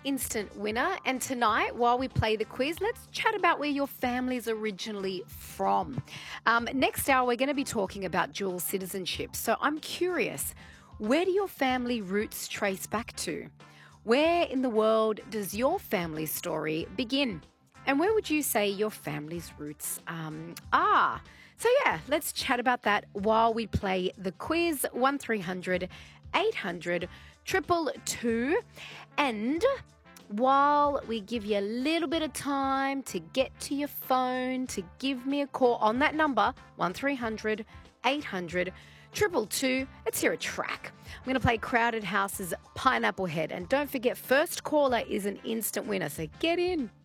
instant winner. And tonight, while we play the quiz, let's chat about where your family's originally from. Next hour, we're going to be talking about dual citizenship. So I'm curious, where do your family roots trace back to? Where in the world does your family story begin? And where would you say your family's roots are? So yeah, let's chat about that while we play the quiz. 1300 800 222. And while we give you a little bit of time to get to your phone, to give me a call on that number, 1300 800 222. Let's hear a track. I'm going to play Crowded House's Pineapple Head. And don't forget, first caller is an instant winner, so get in.